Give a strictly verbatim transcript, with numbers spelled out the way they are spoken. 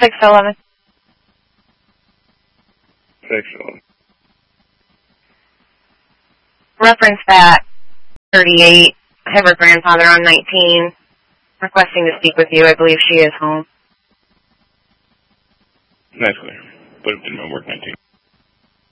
six eleven. six eleven. Reference that thirty-eight. I have her grandfather on nineteen, requesting to speak with you. I believe she is home. That's clear. Put him in my work nineteen.